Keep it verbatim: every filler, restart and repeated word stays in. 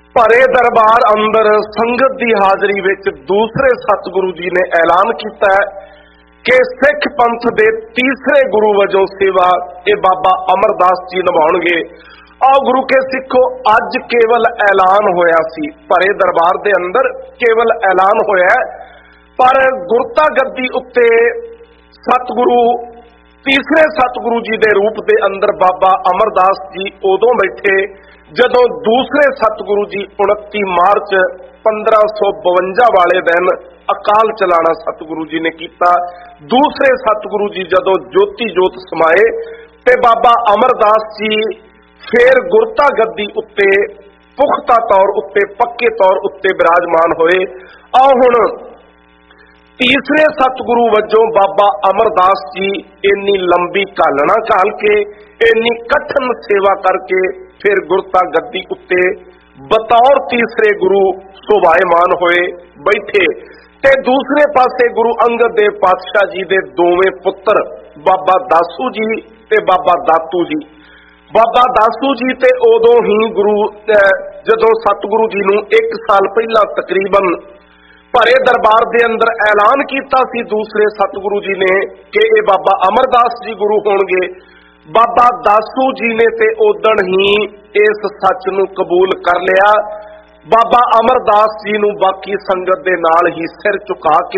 ਭਰੇ ਦਰਬਾਰ ਅੰਦਰ ਸੰਗਤ ਦੀ ਹਾਜ਼ਰੀ ਵਿੱਚ ਦੂਸਰੇ ਸਤਿਗੁਰੂ ਜੀ ਨੇ ਐਲਾਨ ਕੀਤਾ ਕਿ ਸਿੱਖ ਪੰਥ ਦੇ ਤੀਸਰੇ ਗੁਰੂ ਵਜੋਂ ਸੇਵਾ ਇਹ ਬਾਬਾ ਅਮਰਦਾਸ ਜੀ ਨਿਭਾਉਣਗੇ। ਆਓ ਗੁਰੂ ਕੇ ਸਿੱਖੋ, ਅੱਜ ਕੇਵਲ ਐਲਾਨ ਹੋਇਆ ਸੀ, ਭਰੇ ਦਰਬਾਰ ਦੇ ਅੰਦਰ ਕੇਵਲ ਐਲਾਨ ਹੋਇਆ, ਪਰ ਗੁਰਤਾ ਗੱਦੀ ਉੱਤੇ ਸਤਿਗੁਰੂ ਤੀਸਰੇ ਸਤਿਗੁਰੂ ਜੀ ਦੇ ਰੂਪ ਦੇ ਅੰਦਰ ਬਾਬਾ ਅਮਰਦਾਸ ਜੀ ਉਦੋਂ ਬੈਠੇ ਜਦੋਂ ਦੂਸਰੇ ਸਤਿਗੁਰੂ ਜੀ ਉਨੱਤੀ ਮਾਰਚ ਪੰਦਰਾਂ ਸੌ ਬਵੰਜਾ ਵਾਲੇ ਦਿਨ ਅਕਾਲ ਚਲਾਣਾ ਸਤਿਗੁਰੂ ਜੀ ਨੇ ਕੀਤਾ। ਦੂਸਰੇ ਸਤਿਗੁਰੂ ਜੀ ਜਦੋਂ ਜੋਤੀ ਜੋਤ ਸਮਾਏ ਤੇ ਬਾਬਾ ਅਮਰਦਾਸ ਜੀ ਫੇਰ ਗੁਰਤਾ ਗੱਦੀ ਉੱਤੇ ਪੁਖਤਾ ਤੌਰ ਉੱਤੇ ਪੱਕੇ ਤੌਰ ਉੱਤੇ ਬਿਰਾਜਮਾਨ ਹੋਏ। ਆਓ ਹੁਣ ਤੀਸਰੇ ਸਤਿਗੁਰੂ ਵਜੋਂ ਬਾਬਾ ਅਮਰਦਾਸ ਜੀ ਇੰਨੀ ਲੰਬੀ ਘਾਲਣਾ ਘਾਲ ਕੇ, ਇੰਨੀ ਕਠਿਨ ਸੇਵਾ ਕਰਕੇ ਫਿਰ ਗੁਰਤਾ ਗੱਦੀ ਉੱਤੇ ਬਤੌਰ ਤੀਸਰੇ ਗੁਰੂ ਸ਼ੋਭਾਇਮਾਨ ਹੋਏ ਬੈਠੇ। ਤੇ ਦੂਸਰੇ ਪਾਸੇ ਗੁਰੂ ਅੰਗਦ ਦੇਵ ਪਾਤਸ਼ਾਹ ਜੀ ਦੇ ਦੋਵੇਂ ਪੁੱਤਰ ਬਾਬਾ ਦਾਸੂ ਜੀ ਤੇ ਬਾਬਾ ਦਾਤੂ ਜੀ। ਬਾਬਾ ਦਾਸੂ ਜੀ ਤੇ ਉਦੋਂ ਹੀ ਗੁਰੂ ਜਦੋਂ ਸਤਿਗੁਰੂ ਜੀ ਨੂੰ ਇੱਕ ਸਾਲ ਪਹਿਲਾਂ ਤਕਰੀਬਨ ਭਰੇ ਦਰਬਾਰ ਦੇ ਅੰਦਰ ਐਲਾਨ ਕੀਤਾ ਸੀ ਦੂਸਰੇ ਸਤਿਗੁਰੂ ਜੀ ਨੇ ਕਿ ਇਹ ਬਾਬਾ ਅਮਰਦਾਸ ਜੀ ਗੁਰੂ ਹੋਣਗੇ, ਬਾਬਾ ਦਾਸੂ ਜੀ ਨੇ ਤੇ ਉਦਣ ਹੀ ਇਸ ਸੱਚ ਨੂੰ ਕਬੂਲ ਕਰ ਲਿਆ। ਬਾਬਾ ਅਮਰਦਾਸ ਜੀ ਨੂੰ ਬਾਕੀ ਸੰਗਤ ਦੇ ਨਾਲ ਹੀ ਸਿਰ ਝੁਕਾ ਕੇ